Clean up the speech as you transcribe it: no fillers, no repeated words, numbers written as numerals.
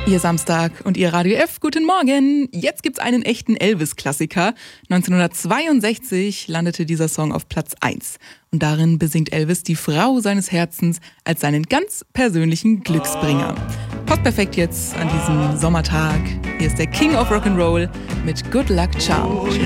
Ihr Samstag und Ihr Radio F, guten Morgen. Jetzt gibt's einen echten Elvis-Klassiker. 1962 landete dieser Song auf Platz 1. Und darin besingt Elvis die Frau seines Herzens als seinen ganz persönlichen Glücksbringer. Passt perfekt jetzt an diesem Sommertag. Hier ist der King of Rock'n'Roll mit Good Luck Charm.